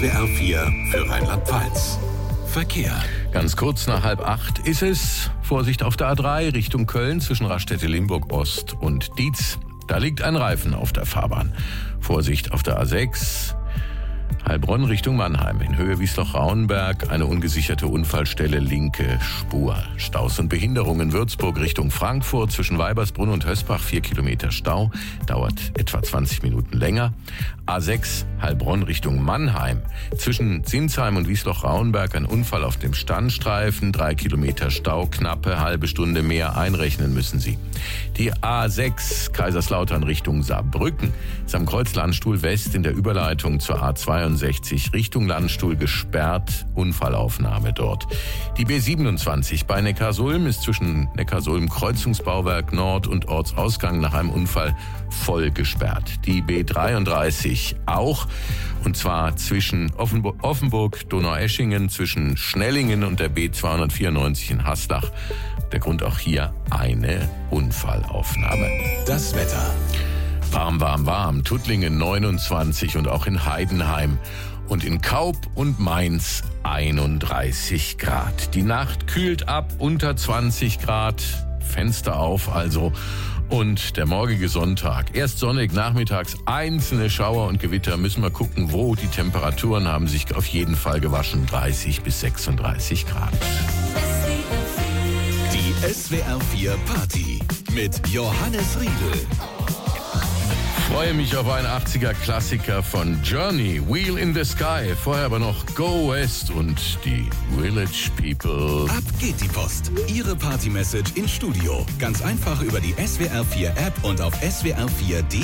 SWR 4 für Rheinland-Pfalz. Verkehr. Ganz kurz nach 7:30 ist es. Vorsicht auf der A3 Richtung Köln zwischen Raststätte-Limburg-Ost und Dietz. Da liegt ein Reifen auf der Fahrbahn. Vorsicht auf der A6 Heilbronn Richtung Mannheim. In Höhe Wiesloch-Rauenberg eine ungesicherte Unfallstelle, linke Spur. Staus und Behinderungen Würzburg Richtung Frankfurt zwischen Weibersbrunn und Hösbach 4 Kilometer Stau. Dauert etwa 20 Minuten länger. A6 Heilbronn Richtung Mannheim. Zwischen Sinsheim und Wiesloch-Rauenberg ein Unfall auf dem Standstreifen. 3 Kilometer Stau, knappe halbe Stunde mehr einrechnen müssen Sie. Die A6 Kaiserslautern Richtung Saarbrücken. Ist am Kreuz Landstuhl West in der Überleitung zur A62 Richtung Landstuhl gesperrt. Unfallaufnahme dort. Die B27 bei Neckarsulm ist zwischen Neckarsulm Kreuzungsbauwerk Nord und Ortsausgang nach einem Unfall voll gesperrt. Die B33 auch, und zwar zwischen Offenburg, Donaueschingen, zwischen Schnellingen und der B294 in Haslach. Der Grund auch hier eine Unfallaufnahme. Das Wetter. Warm, warm, warm. Tuttlingen 29 und auch in Heidenheim. Und in Kaub und Mainz 31 Grad. Die Nacht kühlt ab unter 20 Grad. Fenster auf also. Und der morgige Sonntag. Erst sonnig, nachmittags einzelne Schauer und Gewitter. Müssen wir gucken, wo. Die Temperaturen haben sich auf jeden Fall gewaschen. 30 bis 36 Grad. Die SWR 4 Party mit Johannes Riedel. Freue mich auf einen 80er-Klassiker von Journey, Wheel in the Sky. Vorher aber noch Go West und die Village People. Ab geht die Post. Ihre Party-Message ins Studio. Ganz einfach über die SWR 4 App und auf swr4.de.